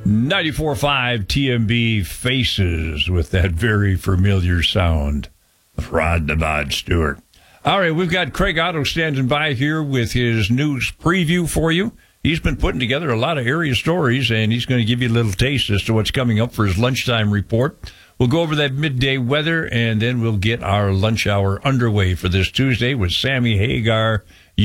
94.5 TMB Faces with that very familiar sound of Rod the Bod Stewart. All right, we've got Craig Otto standing by here with his news preview for you. He's been putting together a lot of area stories, and he's going to give you a little taste as to what's coming up for his lunchtime report. We'll go over that midday weather, and then we'll get our lunch hour underway for this Tuesday with Sammy Hagar.